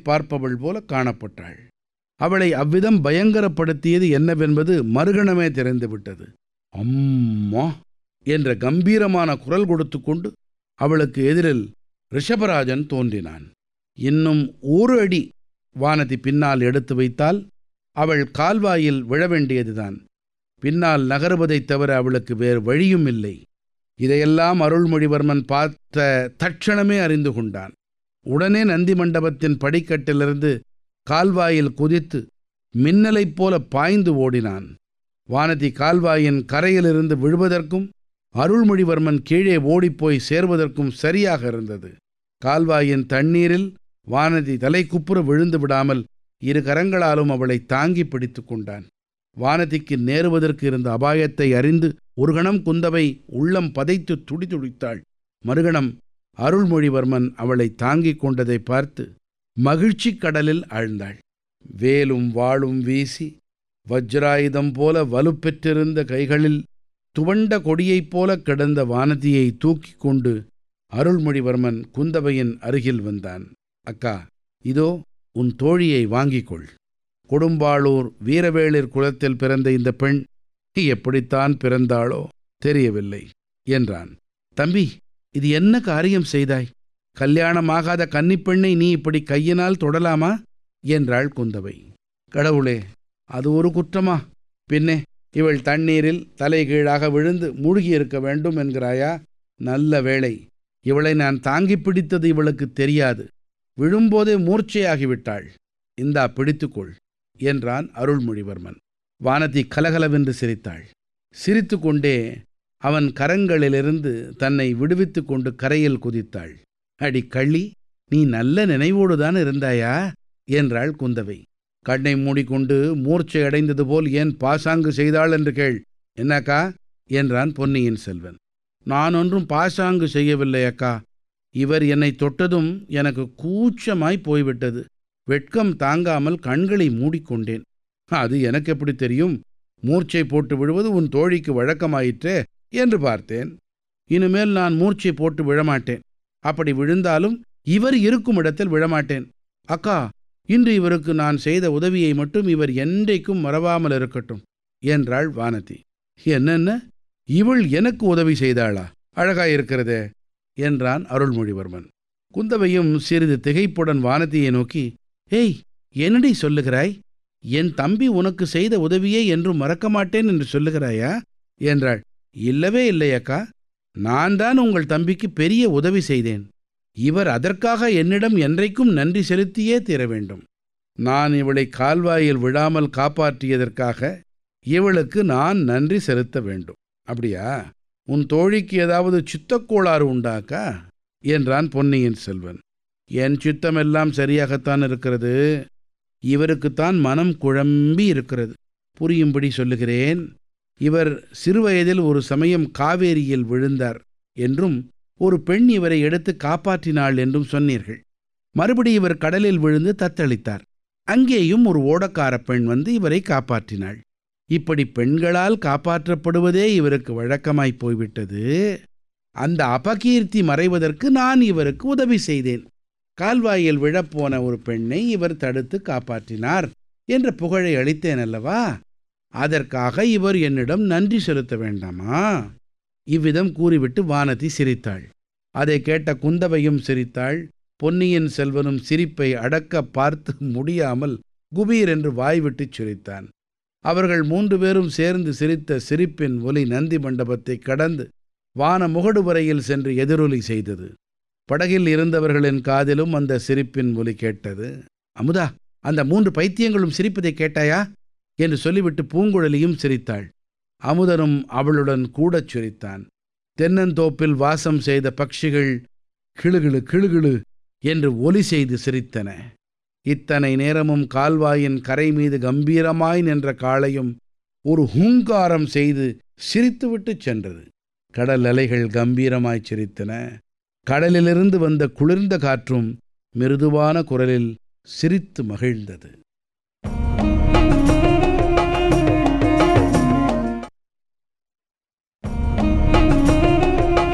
பார்ப்பவள் போல காணப்பட்டாள். அவளை அவ்விதம் பயங்கரப்படுத்தியது என்னவென்பது மறுகணமே தெரிந்துவிட்டது. அம்மா என்ற கம்பீரமான குரல் கொடுத்து கொண்டு அவளுக்கு எதிரில் ரிஷபராஜன் தோன்றினான். இன்னும் ஒரு அடி வானதி பின்னால் எடுத்து வைத்தால் அவள் கால்வாயில் விழவேண்டியதுதான். பின்னால் நகருவதைத் தவிர அவளுக்கு வேறு வழியும் இல்லை. இதையெல்லாம் அருள்மொழிவர்மன் பார்த்த தட்சணமே அறிந்து கொண்டான். உடனே நந்தி மண்டபத்தின் படிக்கட்டிலிருந்து கால்வாயில் குதித்து மின்னலைப் போல பாய்ந்து ஓடினான். வானதி கால்வாயின் கரையிலிருந்து விழுவதற்கும் அருள்மொழிவர்மன் கீழே ஓடிப்போய் சேர்வதற்கும் சரியாக இருந்தது. கால்வாயின் தண்ணீரில் வானதி தலைக்குப்புற விழுந்து விடாமல் இரு கரங்களாலும் அவளை தாங்கி பிடித்து கொண்டான். வானதிக்கு நேருவதற்கு இருந்த அபாயத்தை அறிந்து ஒரு கணம் குந்தவை உள்ளம் பதைத்து துடிதுடித்தாள். மறுகணம் அருள்மொழிவர்மன் அவளை தாங்கிக் கொண்டதை பார்த்து மகிழ்ச்சி கடலில் ஆழ்ந்தாள். வேலும் வாளும் வீசி வஜ்ராயுதம் போல வலுப்பெற்றிருந்த கைகளில் துவண்ட கொடியைப் போல கிடந்த வானதியை தூக்கி கொண்டு அருள்மொழிவர்மன் குந்தவையின் அருகில் வந்தான். அக்கா, இதோ உன் தோழியை வாங்கிக்கொள். கொடும்பாளூர் வீரவேளிர் குலத்தில் பிறந்த இந்த பெண் எப்படித்தான் பிறந்தாளோ தெரியவில்லை என்றான். தம்பி, இது என்ன காரியம் செய்தாய்? கல்யாணமாகாத கன்னிப்பெண்ணை நீ இப்படி கையினால் தொடலாமா என்றாள் குந்தவை. கடவுளே, அது ஒரு குற்றமா? பின்னே இவள் தண்ணீரில் தலைகீழாக விழுந்து மூழ்கியிருக்க வேண்டும் என்கிறாயா? நல்ல வேளை, இவளை நான் தாங்கி பிடித்தது இவளுக்கு தெரியாது. விழும்போதே மூர்ச்சையாகிவிட்டாள். இந்தா பிடித்துக்கொள் என்றான் அருள்மொழிவர்மன். வானதி கலகலவென்று சிரித்தாள். சிரித்து கொண்டே அவன் கரங்களிலிருந்து தன்னை விடுவித்து கொண்டு கரையில் குதித்தாள். அடி கள்ளி, நீ நல்ல நினைவோடுதான் இருந்தாயா என்றாள் குந்தவை. கண்ணை மூடிக்கொண்டு மூர்ச்சை அடைந்தது போல் ஏன் பாசாங்கு செய்தாள் என்று கேள். என்னக்கா என்றான் பொன்னியின் செல்வன். நான் ஒன்றும் பாசாங்கு செய்யவில்லை அக்கா. இவர் என்னை தொட்டதும் எனக்கு கூச்சமாய் போய்விட்டது. வெட்கம் தாங்காமல் கண்களை மூடிக்கொண்டேன். அது எனக்கு எப்படி தெரியும்? மூர்ச்சை போட்டு விழுவது உன் தோழிக்கு வழக்கமாயிற்றே என்று பார்த்தேன். இனிமேல் நான் மூர்ச்சை போட்டு விழமாட்டேன். அப்படி விழுந்தாலும் இவர் இருக்கும் இடத்தில் விழமாட்டேன். அக்கா, இன்று இவருக்கு நான் செய்த உதவியை மட்டும் இவர் என்றைக்கும் மறவாமல் இருக்கட்டும் என்றாள் வானதி. என்னென்ன, இவள் எனக்கு உதவி செய்தாளா? அழகாயிருக்கிறதே என்றான் அருள்மொழிவர்மன். குந்தவையும் சிறிது திகைப்புடன் வானதியை நோக்கி, ஏய், என்னடி சொல்லுகிறாய்? என் தம்பி உனக்கு செய்த உதவியை என்றும் மறக்க மாட்டேன் என்று சொல்லுகிறாயா என்றாள். இல்லவே இல்லையக்கா, நான் தான் உங்கள் தம்பிக்கு பெரிய உதவி செய்தேன். இவர் அதற்காக என்னிடம் என்றைக்கும் நன்றி செலுத்தியே தீர வேண்டும். நான் இவளை கால்வாயில் விழாமல் காப்பாற்றியதற்காக இவளுக்கு நான் நன்றி செலுத்த வேண்டும். அப்படியா? உன் தோழிக்கு ஏதாவது சித்தக்கோளாறு உண்டாக்கா என்றான் பொன்னியின் செல்வன். என் சித்தமெல்லாம் சரியாகத்தான் இருக்கிறது. இவருக்குத்தான் மனம் குழம்பி இருக்கிறது. புரியும்படி சொல்லுகிறேன். இவர் சிறுவயதில் ஒரு சமயம் காவேரியில் விழுந்தார் என்றும் ஒரு பெண் இவரை எடுத்து காப்பாற்றினாள் என்றும் சொன்னீர்கள். மறுபடி இவர் கடலில் விழுந்து தத்தளித்தார். அங்கேயும் ஒரு ஓடக்கார பெண் வந்து இவரை காப்பாற்றினாள். இப்படி பெண்களால் காப்பாற்றப்படுவதே இவருக்கு வழக்கமாய் போய்விட்டது. அந்த அபகீர்த்தி மறைவதற்கு நான் இவருக்கு உதவி செய்தேன். கால்வாயில் விழப்போன ஒரு பெண்ணை இவர் தடுத்து காப்பாற்றினார் என்ற புகழை அளித்தேன் அல்லவா? அதற்காக இவர் என்னிடம் நன்றி செலுத்த வேண்டாமா? இவ்விதம் கூறிவிட்டு வானதி சிரித்தாள். அதை கேட்ட குந்தவையும் சிரித்தாள். பொன்னியின் செல்வனும் சிரிப்பை அடக்க பார்த்து முடியாமல் குபீர் என்று வாய்விட்டு சிரித்தான். அவர்கள் 3 பேரும் சேர்ந்து சிரித்த சிரிப்பின் ஒலி நந்தி மண்டபத்தை கடந்து வான முகடு வரையில் சென்று எதிரொலி செய்தது. படகில் இருந்தவர்களின் காதிலும் அந்த சிரிப்பின் ஒலி கேட்டது. அமுதா, அந்த 3 பைத்தியங்களும் சிரிப்பதை கேட்டாயா என்று சொல்லிவிட்டு பூங்குழலியும் சிரித்தாள். அமுதனும் அவளுடன் கூடச் சிரித்தான். தென்னந்தோப்பில் வாசம் செய்த பட்சிகள் கிளுகிளு கிளுகிளு என்று ஒலி செய்து சிரித்தன. இத்தனை நேரமும் கால்வாயின் கரை மீது கம்பீரமாய் நின்ற காளையும் ஒரு ஹூங்காரம் செய்து சிரித்துவிட்டு சென்றது. கடல் அலைகள் கம்பீரமாய் சிரித்தன. கடலிலிருந்து வந்த குளிர்ந்த காற்றும் மிருதுவான குரலில் சிரித்து மகிழ்ந்தது.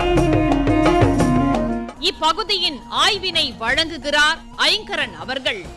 இப்பகுதியின் ஆய்வினை வழங்குகிறார் ஐங்கரன் அவர்கள்.